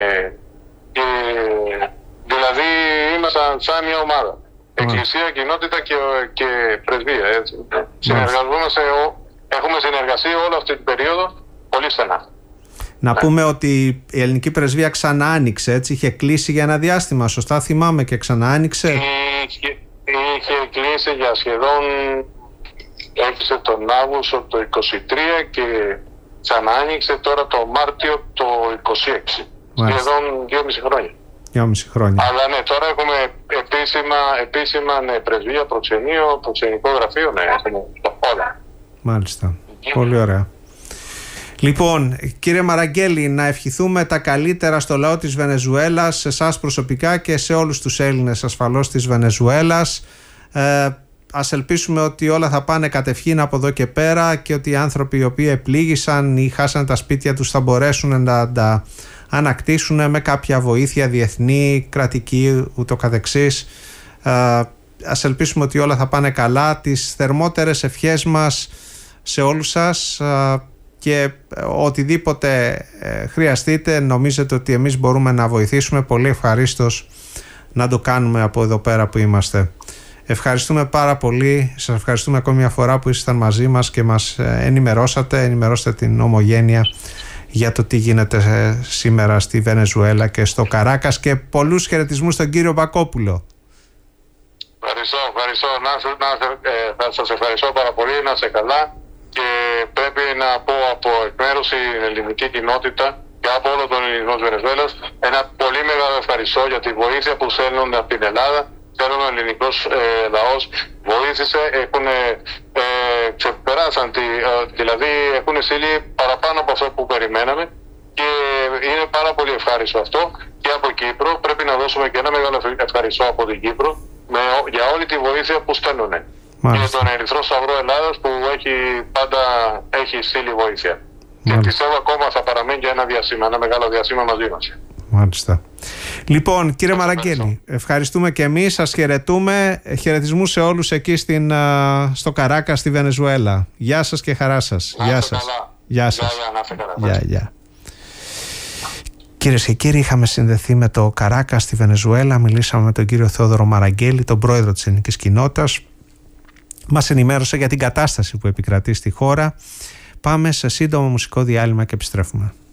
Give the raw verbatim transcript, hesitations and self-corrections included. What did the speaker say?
και δηλαδή ήμασταν σαν μια ομάδα. Mm. Εκκλησία, κοινότητα και, και πρεσβεία. Έτσι. Mm. Συνεργαζόμαστε, έχουμε συνεργασία όλη αυτή την περίοδο πολύ στενά. Να πούμε ότι η ελληνική πρεσβεία ξανά άνοιξε, έτσι, είχε κλείσει για ένα διάστημα, σωστά θυμάμαι, και ξανά άνοιξε. Είχε, είχε κλείσει για σχεδόν, έκλεισε τον Αύγουστο το είκοσι τρία και ξανά άνοιξε τώρα το Μάρτιο το είκοσι έξι. Μάλιστα. Σχεδόν δυόμιση χρόνια. Δυόμιση χρόνια. Αλλά ναι, τώρα έχουμε επίσημα, επίσημα ναι, πρεσβεία, προξενείο, προξενικό γραφείο, ναι, έχουμε όλα. Μάλιστα. Yeah. Πολύ ωραία. Λοιπόν, κύριε Μαραγκέλη, να ευχηθούμε τα καλύτερα στο λαό της Βενεζουέλας, σε εσάς προσωπικά και σε όλους τους Έλληνες ασφαλώς της Βενεζουέλας. Ε, ας ελπίσουμε ότι όλα θα πάνε κατευχήν από εδώ και πέρα και ότι οι άνθρωποι οι οποίοι επλήγησαν ή χάσαν τα σπίτια τους θα μπορέσουν να τα ανακτήσουν με κάποια βοήθεια διεθνή, κρατική, ούτω καθεξής. Ε, ας ελπίσουμε ότι όλα θα πάνε καλά. Τις θερμότερες ευχές μας σε όλους σας, ε, και οτιδήποτε χρειαστείτε, νομίζετε ότι εμείς μπορούμε να βοηθήσουμε, πολύ ευχαρίστως να το κάνουμε από εδώ πέρα που είμαστε. Ευχαριστούμε πάρα πολύ. Σας ευχαριστούμε ακόμη μια φορά που ήσασταν μαζί μας και μας ενημερώσατε, ενημερώσατε την ομογένεια για το τι γίνεται σήμερα στη Βενεζουέλα και στο Καράκας, και πολλούς χαιρετισμούς στον κύριο Μπακόπουλο. Ευχαριστώ, ευχαριστώ. Να, να, ε, θα σας ευχαριστώ πάρα πολύ, να είστε καλά. Και πρέπει να πω από εκ μέρους την ελληνική κοινότητα και από όλο τον ελληνικό της Βενεζουέλας ένα πολύ μεγάλο ευχαριστώ για τη βοήθεια που στέλνουν από την Ελλάδα. Στέλνουν ο ελληνικός ε, λαός, βοήθησε, έχουν ε, ξεπεράσαν, τη, ε, δηλαδή έχουν στείλει παραπάνω από αυτό που περιμέναμε και είναι πάρα πολύ ευχάριστο αυτό. Και από Κύπρο πρέπει να δώσουμε και ένα μεγάλο ευχαριστώ από την Κύπρο με, για όλη τη βοήθεια που στέλνουν. Μάλιστα. Και τον Ερυθρό Σταυρό Ελλάδας που έχει πάντα έχει στείλει βοήθεια. Μάλιστα. Και πιστεύω ακόμα θα παραμείνει για ένα διάστημα, ένα μεγάλο διάστημα μαζί μας. Μάλιστα. Λοιπόν, κύριε Μαραγκέλη, ευχαριστούμε και εμείς, σας χαιρετούμε. Χαιρετισμούς σε όλους εκεί στην, στο Καράκα, στη Βενεζουέλα. Γεια σας και χαρά σας. Να Γεια σας. Καλά. Γεια σας. Γεια, γεια, γεια. Κυρίες και κύριοι, είχαμε συνδεθεί με το Καράκα στη Βενεζουέλα. Μιλήσαμε με τον κύριο Θεόδωρο Μαραγκέλη, τον πρόεδρο της ελληνικής κοινότητας. Μας ενημέρωσε για την κατάσταση που επικρατεί στη χώρα. Πάμε σε σύντομο μουσικό διάλειμμα και επιστρέφουμε.